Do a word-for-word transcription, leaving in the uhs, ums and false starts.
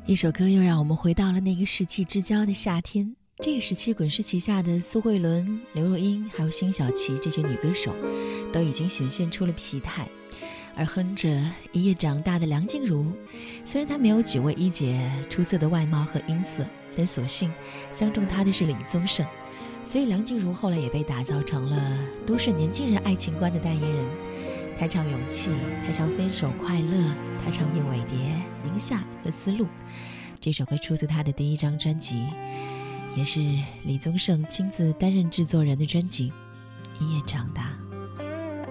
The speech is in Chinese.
一首歌又让我们回到了那个世纪之交的夏天。这个时期滚石旗下的苏慧伦、刘若英还有辛晓琪这些女歌手都已经显现出了疲态，而哼着一夜长大的梁静茹，虽然她没有几位一姐出色的外貌和音色，但所幸相中她的是李宗盛，所以梁静茹后来也被打造成了都市年轻人爱情观的代言人。她唱勇气，她唱分手快乐，她唱燕尾蝶、宁夏和丝路。这首歌出自她的第一张专辑，也是李宗盛亲自担任制作人的专辑《一夜长大》。